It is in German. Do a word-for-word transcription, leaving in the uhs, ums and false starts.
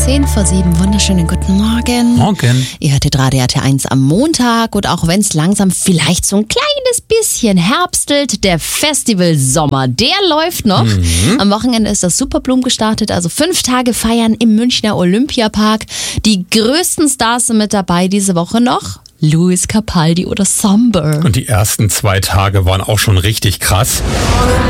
zehn vor sieben, wunderschönen guten Morgen. Morgen. Ihr hört Radio R T eins am Montag und auch wenn es langsam vielleicht so ein kleines bisschen herbstelt, der Festival Sommer, der läuft noch. Mhm. Am Wochenende ist das Superblumen gestartet, also fünf Tage feiern im Münchner Olympiapark. Die größten Stars sind mit dabei diese Woche noch. Lewis Capaldi oder Somber. Und die ersten zwei Tage waren auch schon richtig krass.